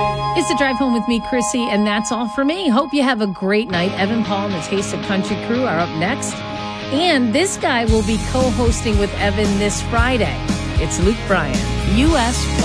It's a drive home with me, Chrissy, and that's all for me. Hope you have a great night. Evan Paul and the Taste of Country crew are up next. And this guy will be co-hosting with Evan this Friday. It's Luke Bryan, US